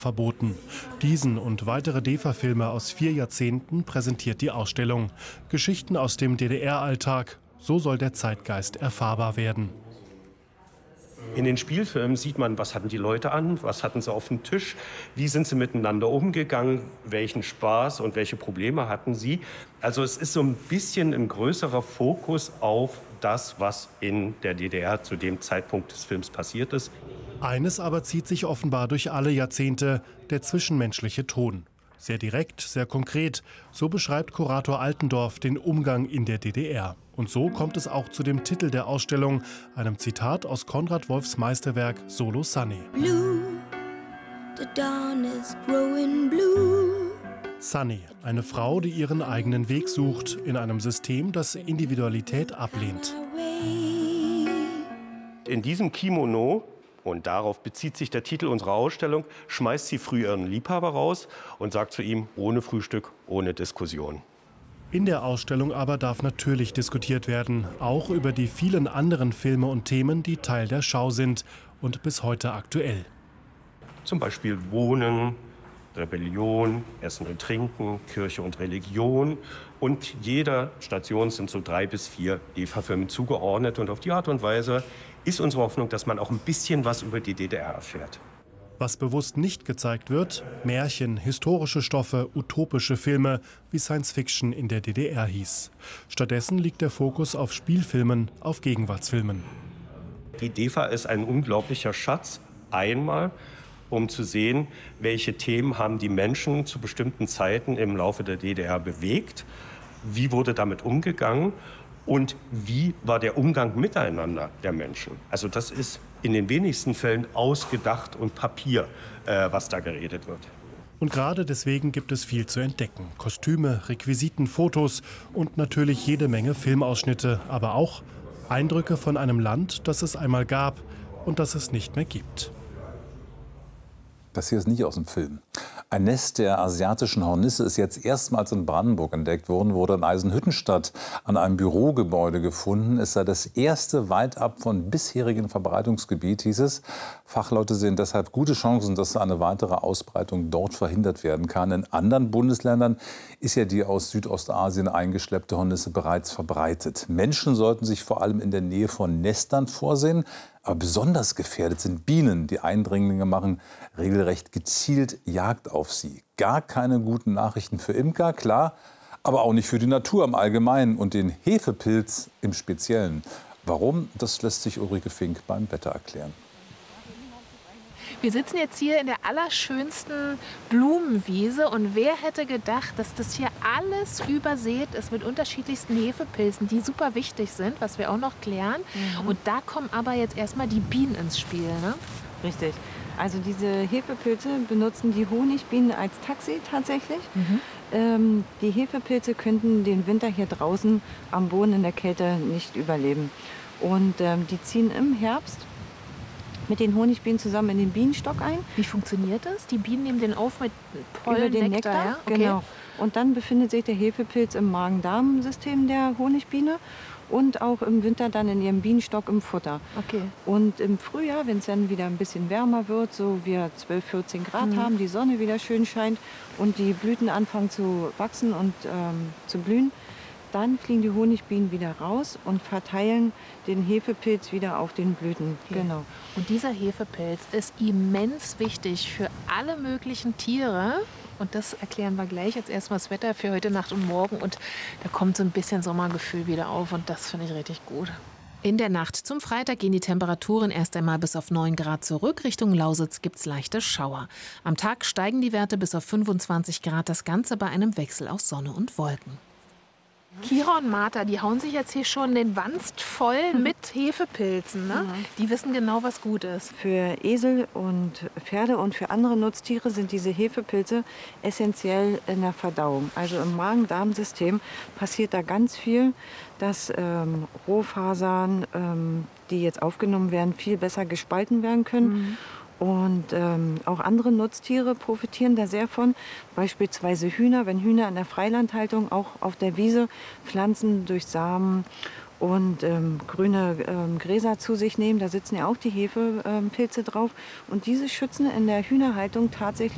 verboten. Diesen und weitere DEFA-Filme aus 4 Jahrzehnten präsentiert die Ausstellung. Geschichten aus dem DDR-Alltag. So soll der Zeitgeist erfahrbar werden. In den Spielfilmen sieht man, was hatten die Leute an, was hatten sie auf dem Tisch, wie sind sie miteinander umgegangen, welchen Spaß und welche Probleme hatten sie. Also es ist so ein bisschen ein größerer Fokus auf das, was in der DDR zu dem Zeitpunkt des Films passiert ist. Eines aber zieht sich offenbar durch alle Jahrzehnte: der zwischenmenschliche Ton. Sehr direkt, sehr konkret. So beschreibt Kurator Altendorf den Umgang in der DDR. Und so kommt es auch zu dem Titel der Ausstellung, einem Zitat aus Konrad Wolfs Meisterwerk Solo Sunny. Blue, the dawn is growing blue. Sunny, eine Frau, die ihren eigenen Weg sucht in einem System, das Individualität ablehnt. In diesem Kimono, und darauf bezieht sich der Titel unserer Ausstellung, schmeißt sie früh ihren Liebhaber raus und sagt zu ihm: ohne Frühstück, ohne Diskussion. In der Ausstellung aber darf natürlich diskutiert werden, auch über die vielen anderen Filme und Themen, die Teil der Schau sind und bis heute aktuell. Zum Beispiel Wohnen, Rebellion, Essen und Trinken, Kirche und Religion. Und jeder Station sind so 3 bis 4 DEFA-Filme zugeordnet. Und auf die Art und Weise ist unsere Hoffnung, dass man auch ein bisschen was über die DDR erfährt. Was bewusst nicht gezeigt wird: Märchen, historische Stoffe, utopische Filme, wie Science Fiction in der DDR hieß. Stattdessen liegt der Fokus auf Spielfilmen, auf Gegenwartsfilmen. Die DEFA ist ein unglaublicher Schatz. Einmal, um zu sehen, welche Themen haben die Menschen zu bestimmten Zeiten im Laufe der DDR bewegt, wie wurde damit umgegangen und wie war der Umgang miteinander der Menschen. Also das ist in den wenigsten Fällen ausgedacht und Papier, was da geredet wird. Und gerade deswegen gibt es viel zu entdecken. Kostüme, Requisiten, Fotos und natürlich jede Menge Filmausschnitte, aber auch Eindrücke von einem Land, das es einmal gab und das es nicht mehr gibt. Das hier ist nicht aus dem Film. Ein Nest der asiatischen Hornisse ist jetzt erstmals in Brandenburg entdeckt worden, wurde in Eisenhüttenstadt an einem Bürogebäude gefunden. Es sei das erste weit ab von bisherigen Verbreitungsgebiet, hieß es. Fachleute sehen deshalb gute Chancen, dass eine weitere Ausbreitung dort verhindert werden kann. In anderen Bundesländern ist ja die aus Südostasien eingeschleppte Hornisse bereits verbreitet. Menschen sollten sich vor allem in der Nähe von Nestern vorsehen. Aber besonders gefährdet sind Bienen. Die Eindringlinge machen regelrecht gezielt Jagd auf sie. Gar keine guten Nachrichten für Imker, klar, aber auch nicht für die Natur im Allgemeinen und den Hefepilz im Speziellen. Warum? Das lässt sich Ulrike Fink beim Wetter erklären. Wir sitzen jetzt hier in der allerschönsten Blumenwiese und wer hätte gedacht, dass das hier alles übersät ist mit unterschiedlichsten Hefepilzen, die super wichtig sind, was wir auch noch klären. Und da kommen aber jetzt erstmal die Bienen ins Spiel, ne? Richtig. Also diese Hefepilze benutzen die Honigbienen als Taxi tatsächlich. Die Hefepilze könnten den Winter hier draußen am Boden in der Kälte nicht überleben. Und die ziehen im Herbst mit den Honigbienen zusammen in den Bienenstock ein. Wie funktioniert das? Die Bienen nehmen den auf mit Pollen, über den Nektar, ja? Okay. Genau. Und dann befindet sich der Hefepilz im Magen-Darm-System der Honigbiene und auch im Winter dann in ihrem Bienenstock im Futter. Okay. Und im Frühjahr, wenn es dann wieder ein bisschen wärmer wird, so wir 12, 14 Grad haben, die Sonne wieder schön scheint und die Blüten anfangen zu wachsen und zu blühen, dann fliegen die Honigbienen wieder raus und verteilen den Hefepilz wieder auf den Blüten. Okay. Genau. Und dieser Hefepilz ist immens wichtig für alle möglichen Tiere. Und das erklären wir gleich. Jetzt erstmal das Wetter für heute Nacht und morgen. Und da kommt so ein bisschen Sommergefühl wieder auf. Und das finde ich richtig gut. In der Nacht zum Freitag gehen die Temperaturen erst einmal bis auf 9 Grad zurück. Richtung Lausitz gibt es leichte Schauer. Am Tag steigen die Werte bis auf 25 Grad. Das Ganze bei einem Wechsel aus Sonne und Wolken. Kira und Martha, die hauen sich jetzt hier schon den Wanst voll mit Hefepilzen. Ne? Die wissen genau, was gut ist. Für Esel und Pferde und für andere Nutztiere sind diese Hefepilze essentiell in der Verdauung. Also im Magen-Darm-System passiert da ganz viel, dass Rohfasern, die jetzt aufgenommen werden, viel besser gespalten werden können. Und auch andere Nutztiere profitieren da sehr von. Beispielsweise Hühner, wenn Hühner in der Freilandhaltung auch auf der Wiese Pflanzen durch Samen und grüne Gräser zu sich nehmen, da sitzen ja auch die Hefepilze drauf. Und diese schützen in der Hühnerhaltung tatsächlich